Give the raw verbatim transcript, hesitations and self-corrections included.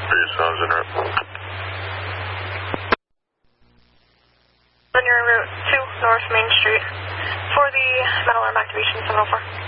Sounds en route. On your route two North Main Street for the metal arm activation seven oh four.